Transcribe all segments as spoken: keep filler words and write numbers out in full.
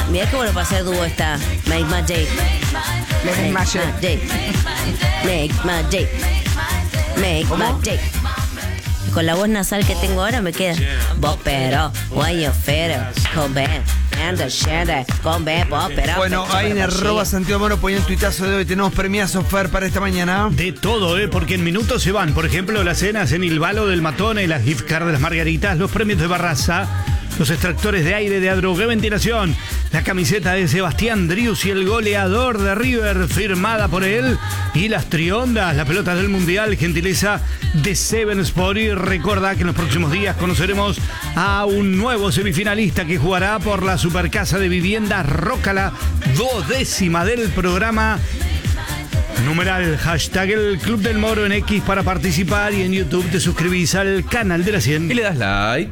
Mirá qué bueno para hacer dúo esta. Make my day. Make my day. Make my day. Make my day. Con la voz nasal que tengo ahora me queda. Vos pero, when you feel it, come back. Bueno, ahí en arroba Santiago Moro ponía el tuitazo de hoy. Tenemos premiazo, Fer, para esta mañana. De todo, ¿eh? Porque en minutos se van. Por ejemplo, las cenas en el Balo del Matone, las gift cards de las Margaritas, los premios de Barraza, los extractores de aire de Adrogué Ventilación, la camiseta de Sebastián Driussi, el goleador de River, firmada por él, y las triondas, las pelotas del Mundial, gentileza de Seven Sport. Y recuerda que en los próximos días conoceremos a un nuevo semifinalista que jugará por la Supercasa de Viviendas Rócala, duodécima del programa. Numeral, hashtag el Club del Moro en X para participar, y en YouTube te suscribís al canal de la cien. Y le das like.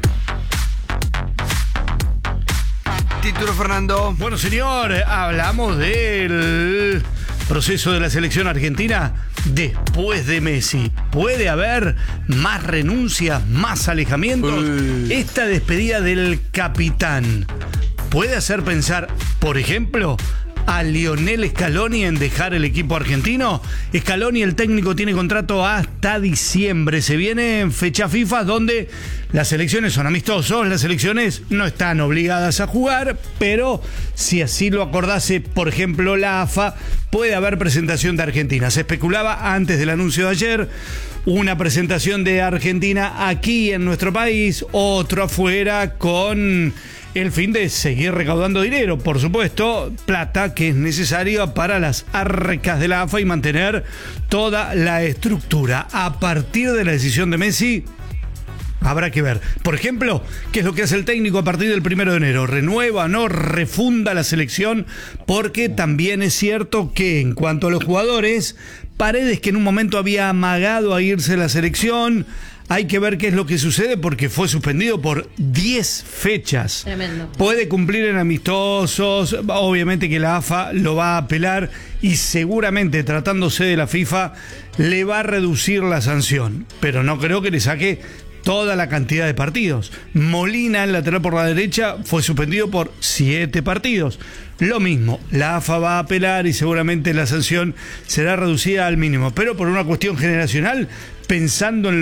Título, Fernando. Bueno, señor, hablamos del proceso de la selección argentina después de Messi. ¿Puede haber más renuncias, más alejamientos? Uy. Esta despedida del capitán puede hacer pensar, por ejemplo, a Lionel Scaloni en dejar el equipo argentino. Scaloni, el técnico, tiene contrato hasta diciembre. Se viene en fecha FIFA donde las selecciones son amistosos, las selecciones no están obligadas a jugar, pero si así lo acordase, por ejemplo, la A F A, puede haber presentación de Argentina. Se especulaba antes del anuncio de ayer una presentación de Argentina aquí en nuestro país, otro afuera, con el fin de seguir recaudando dinero, por supuesto, plata que es necesaria para las arcas de la A F A y mantener toda la estructura. A partir de la decisión de Messi, habrá que ver, por ejemplo, qué es lo que hace el técnico a partir del primero de enero. ¿Renueva o no? ¿Refunda la selección? Porque también es cierto que en cuanto a los jugadores, Paredes, que en un momento había amagado a irse a la selección, hay que ver qué es lo que sucede porque fue suspendido por diez fechas. Tremendo. Puede cumplir en amistosos, obviamente que la A F A lo va a apelar y seguramente, tratándose de la FIFA, le va a reducir la sanción, pero no creo que le saque toda la cantidad de partidos. Molina, el lateral por la derecha, fue suspendido por siete partidos. Lo mismo, la A F A va a apelar y seguramente la sanción será reducida al mínimo, pero por una cuestión generacional, pensando en